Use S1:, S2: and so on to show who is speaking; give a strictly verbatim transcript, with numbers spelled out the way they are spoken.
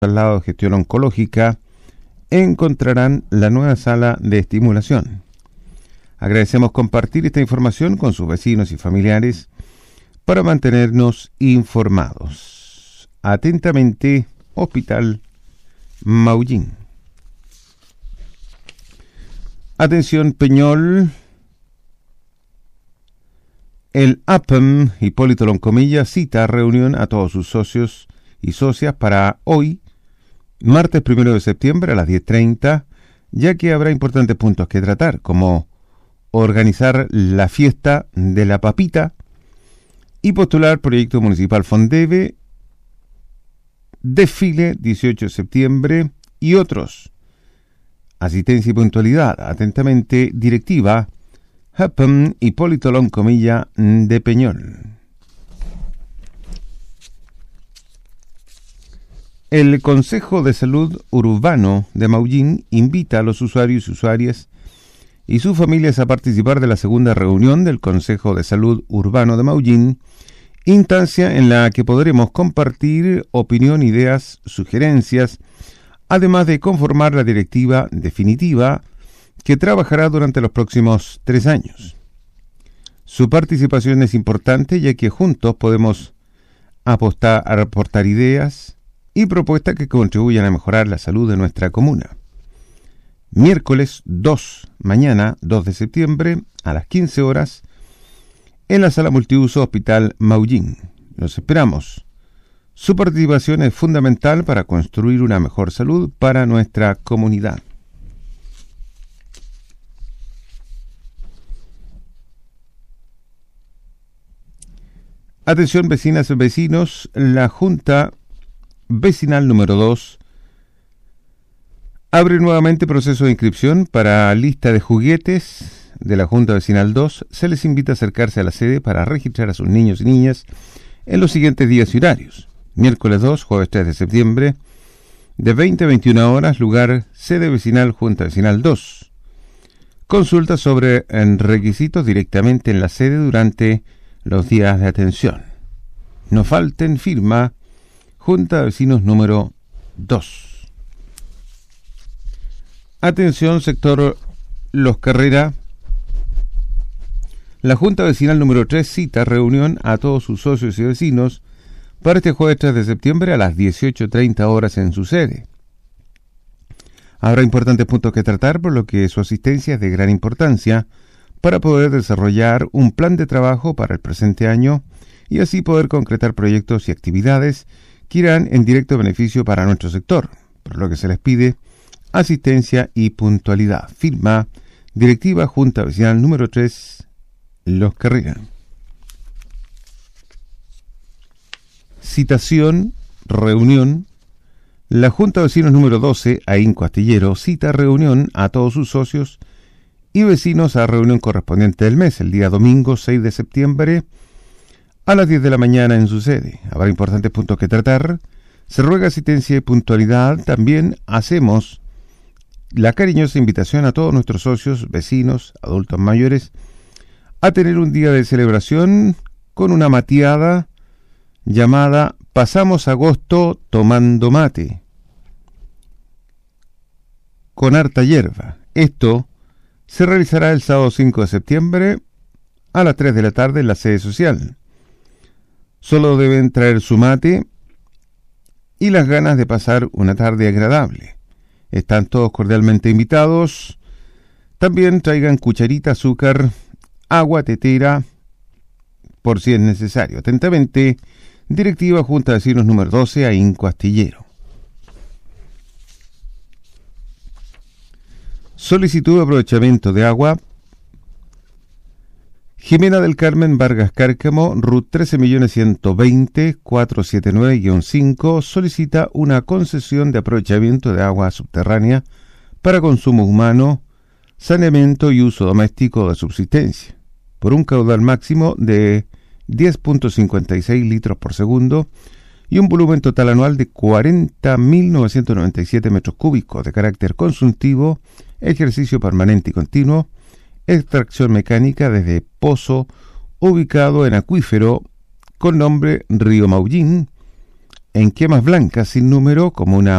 S1: al lado de gestión oncológica, encontrarán la nueva sala de estimulación. Agradecemos compartir esta información con sus vecinos y familiares para mantenernos informados. Atentamente, Hospital Maullín. Atención, Peñol. El A P E M Hipólito Loncomilla cita reunión a todos sus socios y socias para hoy, martes primero de septiembre a las diez treinta, ya que habrá importantes puntos que tratar, como organizar la fiesta de la papita y postular proyecto municipal Fondeve, desfile dieciocho de septiembre y otros. Asistencia y puntualidad. Atentamente, directiva A P E M Hipólito Loncomilla de Peñol. El Consejo de Salud Urbano de Maullín invita a los usuarios y usuarias y sus familias a participar de la segunda reunión del Consejo de Salud Urbano de Maullín, instancia en la que podremos compartir opinión, ideas, sugerencias, además de conformar la directiva definitiva que trabajará durante los próximos tres años. Su participación es importante ya que juntos podemos apostar a aportar ideas y propuestas que contribuyan a mejorar la salud de nuestra comuna. Miércoles dos, mañana dos de septiembre, a las quince horas, en la sala multiuso Hospital Maullín. Los esperamos. Su participación es fundamental para construir una mejor salud para nuestra comunidad. Atención, vecinas y vecinos, la Junta Vecinal número dos abre nuevamente proceso de inscripción para lista de juguetes de la Junta Vecinal dos. Se les invita a acercarse a la sede para registrar a sus niños y niñas en los siguientes días y horarios. Miércoles dos, jueves tres de septiembre, de veinte a veintiuna horas, lugar sede vecinal Junta Vecinal dos. Consulta sobre en requisitos directamente en la sede durante los días de atención. No falten, firma Junta de Vecinos número dos. Atención, sector Los Carrera. La Junta Vecinal número tres cita reunión a todos sus socios y vecinos para este jueves tres de septiembre a las dieciocho treinta horas en su sede. Habrá importantes puntos que tratar, por lo que su asistencia es de gran importancia para poder desarrollar un plan de trabajo para el presente año y así poder concretar proyectos y actividades que irán en directo beneficio para nuestro sector, por lo que se les pide asistencia y puntualidad. Firma Directiva Junta Vecinal número tres, Los Carrera. Citación, reunión. La Junta de Vecinos número doce, Ahínco Astillero, cita reunión a todos sus socios y vecinos a reunión correspondiente del mes, el día domingo seis de septiembre, a las diez de la mañana en su sede. Habrá importantes puntos que tratar. Se ruega asistencia y puntualidad. También hacemos la cariñosa invitación a todos nuestros socios, vecinos, adultos mayores, a tener un día de celebración con una mateada llamada Pasamos Agosto Tomando Mate, con harta hierba. Esto se realizará el sábado cinco de septiembre a las tres de la tarde en la sede social. Solo deben traer su mate y las ganas de pasar una tarde agradable. Están todos cordialmente invitados. También traigan cucharita, azúcar, agua, tetera, por si es necesario. Atentamente, Directiva Junta de Vecinos número doce, Ahínco Astillero. Solicitud de aprovechamiento de agua. Jimena del Carmen Vargas Cárcamo, R U T trece millones ciento veinte mil cuatrocientos setenta y nueve guión cinco, solicita una concesión de aprovechamiento de agua subterránea para consumo humano, saneamiento y uso doméstico de subsistencia, por un caudal máximo de diez punto cincuenta y seis litros por segundo y un volumen total anual de cuarenta mil novecientos noventa y siete metros cúbicos de carácter consultivo, ejercicio permanente y continuo, extracción mecánica desde pozo ubicado en acuífero con nombre Río Maullín, en quemas blancas sin número como una